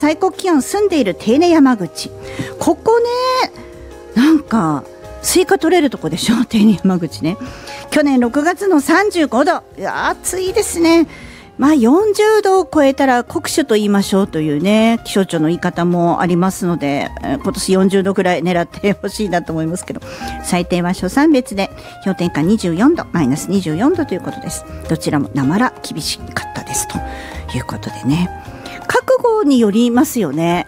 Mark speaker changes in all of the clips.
Speaker 1: 最高気温住んでいる手稲山口、ここね、なんかスイカ取れるとこでしょ、手稲山口ね。去年6月の35度、いや暑いですね。まあ40度を超えたら酷暑と言いましょうというね、気象庁の言い方もありますので、今年40度くらい狙ってほしいなと思いますけど、最低は初産別で氷点下24度マイナス24度ということです。どちらもなまら厳しかったですということでね、覚悟によりますよね。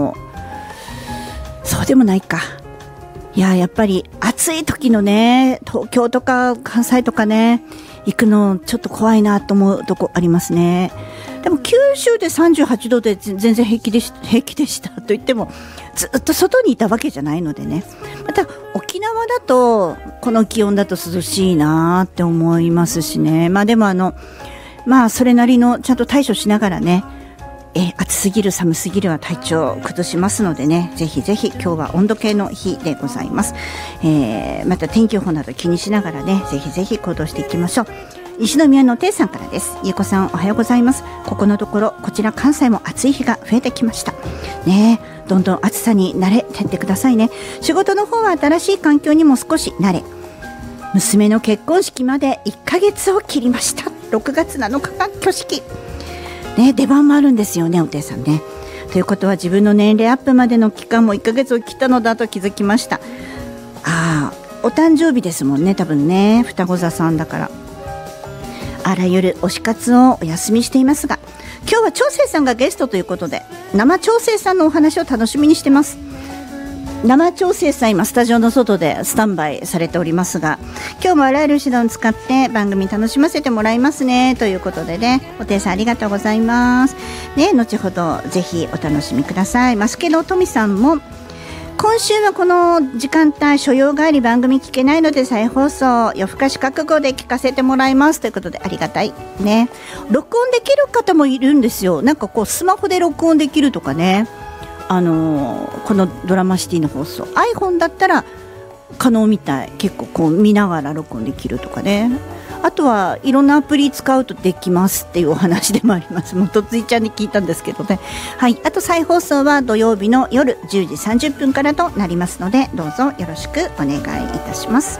Speaker 1: そうでもないか。いや、やっぱり暑い時のね、東京とか関西とかね、行くのちょっと怖いなと思うとこありますね。でも九州で38度で全然平気でしたと言っても、ずっと外にいたわけじゃないのでね。また沖縄だとこの気温だと涼しいなって思いますしね。まあでもまあそれなりのちゃんと対処しながらね、暑すぎる寒すぎるは体調を崩しますのでね、ぜひぜひ今日は温度計の日でございます。また天気予報など気にしながらね、ぜひぜひ行動していきましょう。西宮のていさんからです。ゆうこさんおはようございます。ここのところこちら関西も暑い日が増えてきましたね。どんどん暑さに慣れてってくださいね。仕事の方は新しい環境にも少し慣れ、娘の結婚式まで1ヶ月を切りました。6月7日が挙式ね、出番もあるんですよね、おていさんね。ということは自分の年齢アップまでの期間も1ヶ月を切ったのだと気づきました。お誕生日ですもんね、多分ね、双子座さんだから。あらゆる推し活をお休みしていますが、今日は長生さんがゲストということで、生長生さんのお話を楽しみにしてます。生長生さん今スタジオの外でスタンバイされておりますが、今日もあらゆる手段を使って番組楽しませてもらいますねということでね、おていさんありがとうございますね。後ほどぜひお楽しみください。マスケのトミさんも、今週はこの時間帯所用があり番組聞けないので再放送、夜更かし覚悟で聞かせてもらいますということで、ありがたいね。録音できる方もいるんですよ。なんかこうスマホで録音できるとかね、このドラマシティの放送 iPhone だったら可能みたい。結構こう見ながら録音できるとかね。あとはいろんなアプリ使うとできますっていうお話でもあります。もうとついちゃんに聞いたんですけどね。はい。あと再放送は土曜日の夜10時30分からとなりますので、どうぞよろしくお願いいたします。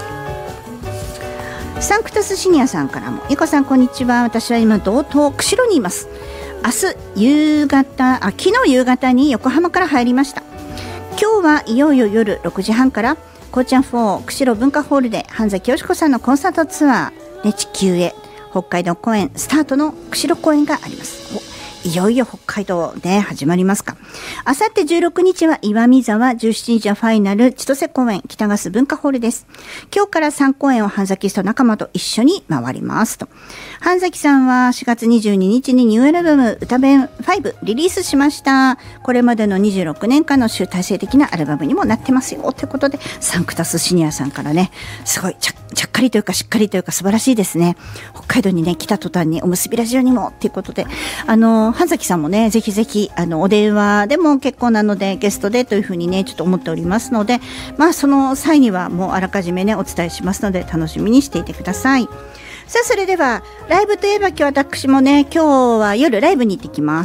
Speaker 1: サンクタスシニアさんからも、ゆこさんこんにちは。私は今道東釧路にいます。昨日夕方に横浜から入りました。今日はいよいよ夜6時半からこうちゃん4釧路文化ホールで半崎よし子さんのコンサートツアーで地球へ北海道公演スタートの釧路公演があります。いよいよ北海道で始まりますか。あさって16日は岩見沢、17日はファイナル千歳公演北ガス文化ホールです。今日から3公演を半崎スト仲間と一緒に回りますと。半崎さんは4月22日にニューアルバム歌弁5リリースしました。これまでの26年間の集大成的なアルバムにもなってますよということで、サンクタスシニアさんからね、すごいちゃっかりというかしっかりというか素晴らしいですね。北海道にね来た途端におむすびラジオにもということで、半崎さんもね、ぜひぜひお電話でも結構なのでゲストでというふうにねちょっと思っておりますので、まあその際にはもうあらかじめねお伝えしますので楽しみにしていてください。さあそれではライブといえば今日私もね、今日は夜ライブに行ってきます。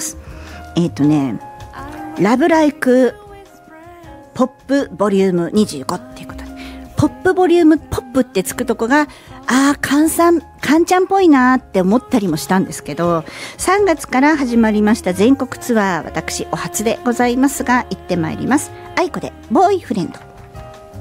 Speaker 1: ラブライクポップボリューム25っていうことで、ポップボリュームポップってつくとこがカンちゃんっぽいなって思ったりもしたんですけど、3月から始まりました全国ツアー、私お初でございますが行ってまいります。愛子でボーイフレンド。